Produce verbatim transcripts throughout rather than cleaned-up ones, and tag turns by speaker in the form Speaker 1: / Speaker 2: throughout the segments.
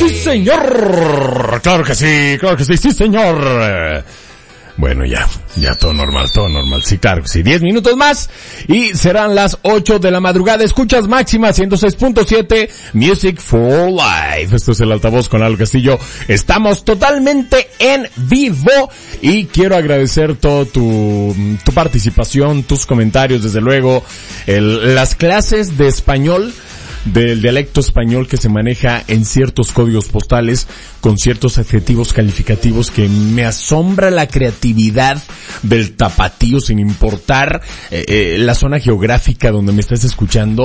Speaker 1: Sí, señor. Claro que sí, claro que sí, sí, señor. Bueno, ya, ya todo normal, todo normal. Sí, claro que sí. Diez minutos más y serán las ocho de la madrugada. Escuchas Máxima ciento seis punto siete, Music for Life. Esto es El Altavoz con Lalo Castillo. Estamos totalmente en vivo y quiero agradecer todo tu, tu participación, tus comentarios, desde luego, el, las clases de español, del dialecto español que se maneja en ciertos códigos postales con ciertos adjetivos calificativos que me asombra la creatividad del tapatío sin importar eh, eh, la zona geográfica donde me estés escuchando,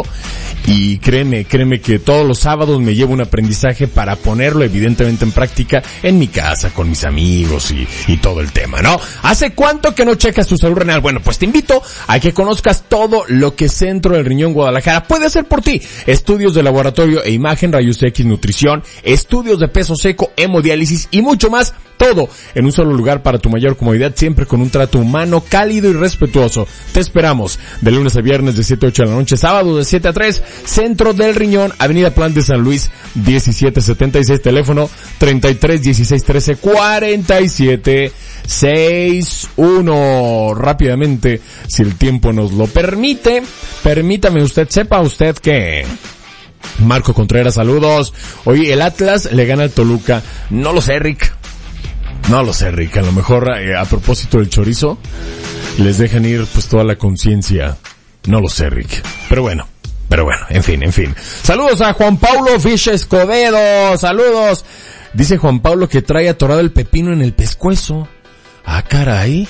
Speaker 1: y créeme, créeme que todos los sábados me llevo un aprendizaje para ponerlo evidentemente en práctica en mi casa con mis amigos y, y todo el tema, ¿no? ¿Hace cuánto que no checas tu salud renal? Bueno, pues te invito a que conozcas todo lo que Centro del Riñón Guadalajara puede hacer por ti. Estudios de laboratorio e imagen, rayos X, nutrición, estudios de peso seco, hemodiálisis y mucho más, todo en un solo lugar para tu mayor comodidad, siempre con un trato humano, cálido y respetuoso. Te esperamos de lunes a viernes de siete a ocho de la noche, sábado de siete a tres, Centro del Riñón, Avenida Plan de San Luis, diecisiete setenta y seis, teléfono treinta y tres dieciséis trece cuarenta y siete sesenta y uno. Rápidamente, si el tiempo nos lo permite, permítame usted, sepa usted que Marco Contreras, saludos. Oye, el Atlas le gana al Toluca. No lo sé, Rick. No lo sé, Rick. A lo mejor eh, a propósito del chorizo les dejan ir pues toda la conciencia. No lo sé, Rick. Pero bueno, pero bueno, en fin, en fin. Saludos a Juan Pablo Fish Escobedo. Saludos. Dice Juan Pablo que trae atorado el pepino en el pescuezo. Ah, caray.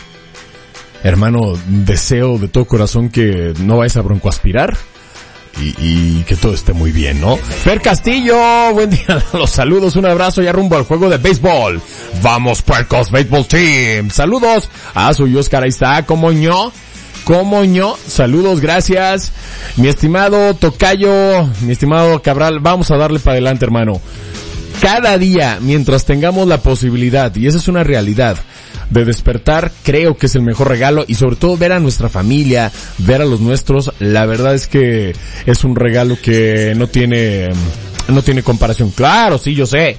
Speaker 1: Hermano, deseo de todo corazón que no vayas a broncoaspirar. Y, y que todo esté muy bien, ¿no? Fer Castillo, buen día, los saludos, un abrazo, ya rumbo al juego de béisbol. Vamos, Puercos Baseball Team. Saludos a su Oscar, ahí está, como ño, como ño, saludos, gracias. Mi estimado Tocayo, mi estimado Cabral, vamos a darle para adelante, hermano. Cada día, mientras tengamos la posibilidad, y esa es una realidad, de despertar, creo que es el mejor regalo, y sobre todo ver a nuestra familia, ver a los nuestros, la verdad es que es un regalo que no tiene, no tiene comparación. Claro, sí, yo sé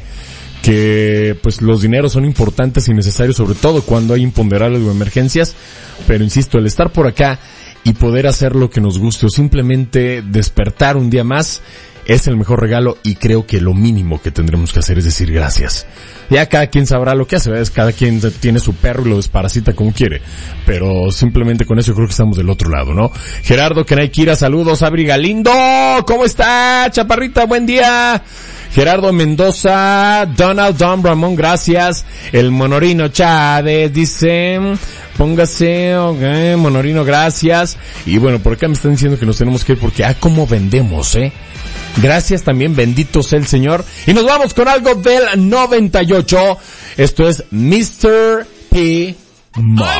Speaker 1: que pues los dineros son importantes y necesarios, sobre todo cuando hay imponderables o emergencias, pero insisto, el estar por acá y poder hacer lo que nos guste o simplemente despertar un día más es el mejor regalo, y creo que lo mínimo que tendremos que hacer es decir gracias. Ya cada quien sabrá lo que hace, ¿ves? Cada quien tiene su perro y lo desparasita como quiere, pero simplemente con eso yo creo que estamos del otro lado, ¿no? Gerardo Kenaikira, saludos. Abri Galindo, ¿cómo está, chaparrita? Buen día. Gerardo Mendoza, Donald Don Ramón, gracias. El Monorino Chávez dice, póngase, okay, Monorino, gracias. Y bueno, por acá me están diciendo que nos tenemos que ir porque, ah, cómo vendemos, ¿eh? Gracias también, bendito sea el Señor. Y nos vamos con algo del noventa y ocho. Esto es mister P. Mark.